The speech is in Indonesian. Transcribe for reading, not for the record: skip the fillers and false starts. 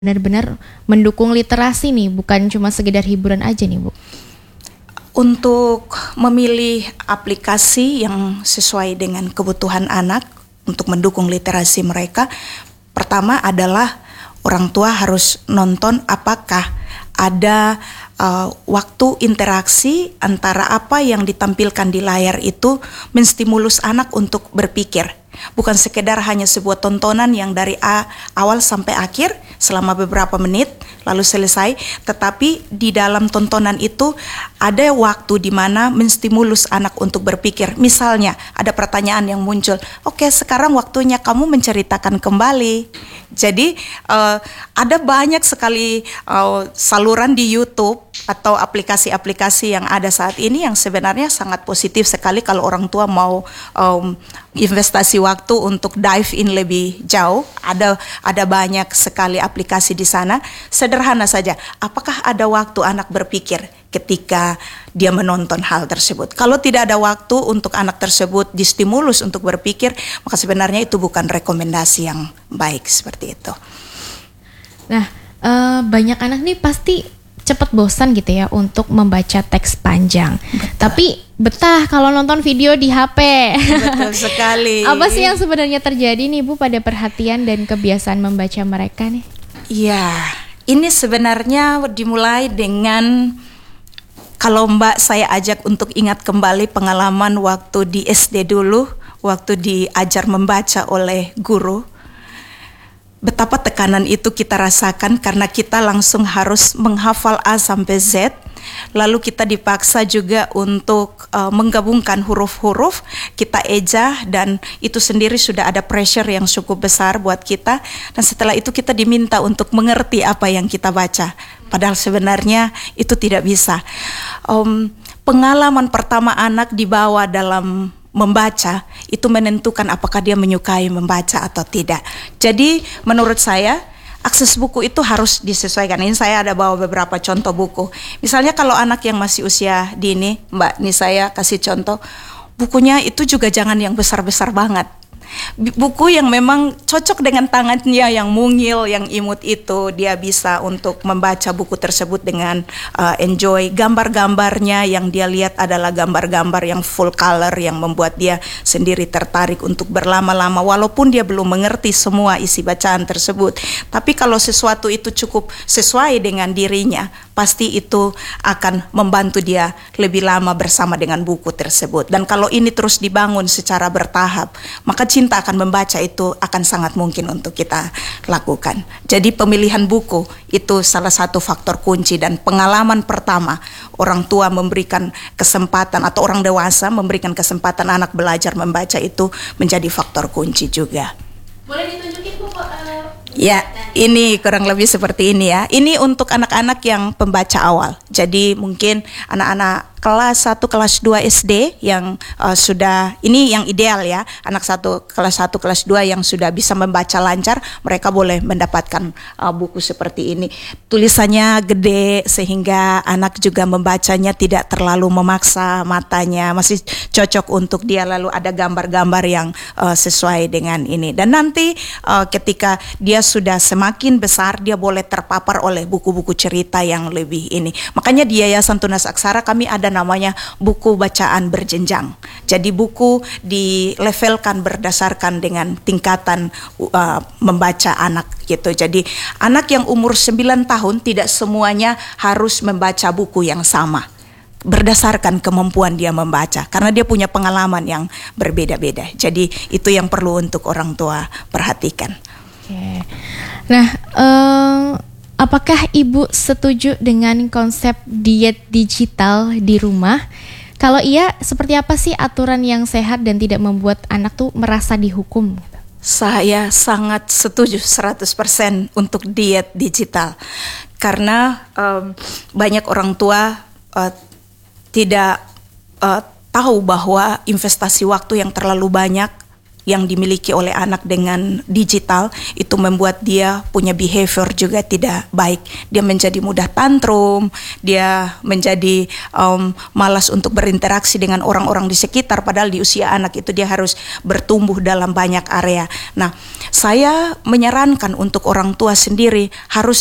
benar-benar mendukung literasi nih, bukan cuma sekedar hiburan aja nih, Bu? Untuk memilih aplikasi yang sesuai dengan kebutuhan anak untuk mendukung literasi mereka, pertama adalah orang tua harus nonton apakah ada waktu interaksi antara apa yang ditampilkan di layar itu menstimulus anak untuk berpikir. Bukan sekedar hanya sebuah tontonan yang dari awal sampai akhir selama beberapa menit lalu selesai, tetapi di dalam tontonan itu ada waktu di mana menstimulus anak untuk berpikir. Misalnya ada pertanyaan yang muncul, oke, sekarang waktunya kamu menceritakan kembali. Jadi ada banyak sekali saluran di YouTube atau aplikasi-aplikasi yang ada saat ini yang sebenarnya sangat positif sekali kalau orang tua mau investasi waktu untuk dive in lebih jauh. Ada banyak sekali aplikasi di sana. Sederhana saja, apakah ada waktu anak berpikir ketika dia menonton hal tersebut? Kalau tidak ada waktu untuk anak tersebut distimulus untuk berpikir, maka sebenarnya itu bukan rekomendasi yang baik seperti itu. Nah, banyak anak nih pasti cepat bosan gitu ya untuk membaca teks panjang. Betul. Tapi betah kalau nonton video di HP. Betul sekali. Apa sih yang sebenarnya terjadi nih, Bu, pada perhatian dan kebiasaan membaca mereka nih? Iya, ini sebenarnya dimulai dengan, kalau Mbak saya ajak untuk ingat kembali pengalaman waktu di SD dulu, waktu diajar membaca oleh guru. Betapa tekanan itu kita rasakan karena kita langsung harus menghafal A sampai Z. Lalu kita dipaksa juga untuk menggabungkan huruf-huruf, kita ejah, dan itu sendiri sudah ada pressure yang cukup besar buat kita. Dan setelah itu kita diminta untuk mengerti apa yang kita baca. Padahal sebenarnya itu tidak bisa. Pengalaman pertama anak dibawa dalam membaca itu menentukan apakah dia menyukai membaca atau tidak. Jadi menurut saya akses buku itu harus disesuaikan. Ini saya ada bawa beberapa contoh buku. Misalnya kalau anak yang masih usia dini, Mbak, ini saya kasih contoh. Bukunya itu juga jangan yang besar-besar banget. Buku yang memang cocok dengan tangannya yang mungil, yang imut itu, dia bisa untuk membaca buku tersebut dengan enjoy. Gambar-gambarnya yang dia lihat adalah gambar-gambar yang full color, yang membuat dia sendiri tertarik untuk berlama-lama walaupun dia belum mengerti semua isi bacaan tersebut. Tapi kalau sesuatu itu cukup sesuai dengan dirinya, pasti itu akan membantu dia lebih lama bersama dengan buku tersebut. Dan kalau ini terus dibangun secara bertahap, maka cinta akan membaca itu akan sangat mungkin untuk kita lakukan. Jadi pemilihan buku itu salah satu faktor kunci, dan pengalaman pertama orang tua memberikan kesempatan atau orang dewasa memberikan kesempatan anak belajar membaca itu menjadi faktor kunci juga. Boleh ditunjukin, Bu? Ya, ini kurang lebih seperti ini ya. Ini untuk anak-anak yang pembaca awal. Jadi mungkin anak-anak kelas 1, kelas 2 SD yang sudah, ini yang ideal ya. Anak kelas 1, kelas 2 yang sudah bisa membaca lancar, mereka boleh mendapatkan buku seperti ini. Tulisannya gede sehingga anak juga membacanya tidak terlalu memaksa matanya, masih cocok untuk dia. Lalu ada gambar-gambar yang sesuai dengan ini. Dan nanti ketika dia sudah semakin besar, dia boleh terpapar oleh buku-buku cerita yang lebih ini. Makanya di Yayasan Tunas Aksara kami ada namanya buku bacaan berjenjang. Jadi buku dilevelkan berdasarkan dengan tingkatan membaca anak gitu. Jadi anak yang umur 9 tahun tidak semuanya harus membaca buku yang sama, berdasarkan kemampuan dia membaca, karena dia punya pengalaman yang berbeda-beda. Jadi itu yang perlu untuk orang tua perhatikan. Oke. Nah, apakah Ibu setuju dengan konsep diet digital di rumah? Kalau iya, seperti apa sih aturan yang sehat dan tidak membuat anak tuh merasa dihukum? Saya sangat setuju 100% untuk diet digital. Karena banyak orang tua tidak tahu bahwa investasi waktu yang terlalu banyak yang dimiliki oleh anak dengan digital itu membuat dia punya behavior juga tidak baik. Dia menjadi mudah tantrum, dia menjadi malas untuk berinteraksi dengan orang-orang di sekitar, padahal di usia anak itu dia harus bertumbuh dalam banyak area. Nah, saya menyarankan untuk orang tua sendiri harus